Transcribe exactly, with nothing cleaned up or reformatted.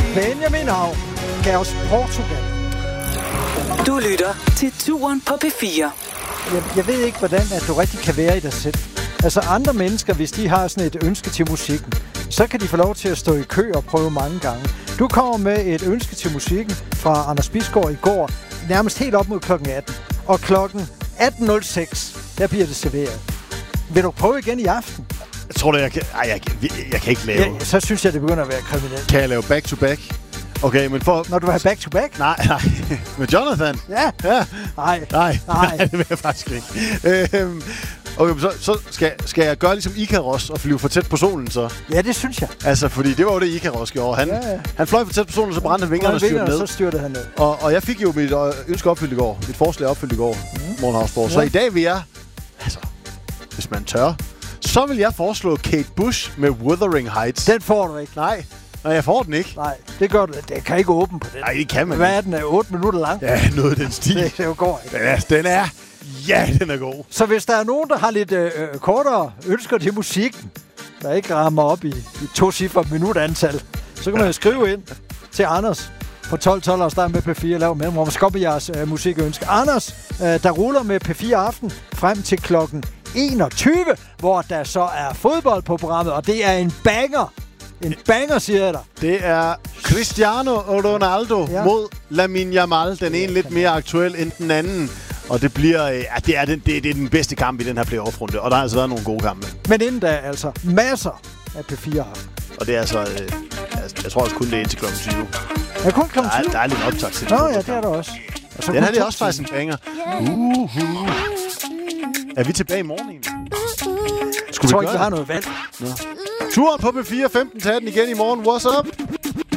Benjamin Hav gav os Portugal. Du lytter til Turen på P fire. Jeg, jeg ved ikke, hvordan at du rigtig kan være i dig selv. Altså andre mennesker, hvis de har sådan et ønske til musikken, så kan de få lov til at stå i kø og prøve mange gange. Du kommer med et ønske til musikken fra Anders Bisgaard i går, nærmest helt op mod klokken atten. Og klokken atten nul seks, der bliver det serveret. Vil du prøve igen i aften? Jeg tror det, jeg kan... Ej, jeg, jeg, jeg kan ikke lave... Ja, så synes jeg, det begynder at være kriminelt. Kan jeg lave back-to-back? Okay, men for... Når du vil have back-to-back? Nej, nej. Med Jonathan? Ja. Ja. Nej. Nej, nej. det vil jeg faktisk ikke. Øhm, okay, så, så skal, skal jeg gøre ligesom Ikaros og flyve for tæt på solen, så? Ja, det synes jeg. Altså, fordi det var jo det, Ikaros gjorde. Han, ja, ja. han fløj for tæt på solen, så brændte han vingerne og styrte ned. Så styrte han ned. Og, og jeg fik jo mit ønske opfyldt i går. Mit forslag opfyldt i går. Mm. Morgenhavnsborg. Ja. Så i dag vil jeg... Altså, hvis man tør... Så vil jeg foreslå Kate Bush med Wuthering Heights. Den får du ikke. Nej. Nej, jeg får den ikke. Nej, det gør du. Det kan ikke åbne på den. Nej, det kan man Hvad er den? Er otte minutter lang? Ja, noget af den stil. Det, det går ikke. Den er, den er... Ja, den er god. Så hvis der er nogen, der har lidt øh, kortere ønsker til musikken, der ikke rammer op i, i to cifre minutantal, så kan man jo skrive ind til Anders på tolv tolv og starte med P fire og lave mellemrum og skubbe jeres øh, musikønske. Anders, øh, der ruller med P fire Aften frem til klokken enogtyve, hvor der så er fodbold på programmet, og det er en banger. En banger, siger jeg dig. Det er Cristiano Ronaldo ja. mod Lamine Yamal. Den ene lidt mere aktuel end den anden. Og det bliver, ja, det er den, det, det er den bedste kamp i den her playoff-runde. Og der har altså været nogle gode kampe. Men inden da altså masser af P fire Aften. Og det er altså, øh, jeg tror også kun det er indtil klokken tyve. Ja, kun klokken tyve? Der er, der er lidt optag til. Nå ja, det er der også. Altså, den her det er også faktisk en banger. Uh-huh. Er vi tilbage i morgen egentlig? Skulle jeg tror ikke, vi har noget valg. Nå. Turen på P fire femten til atten igen i morgen. What's up?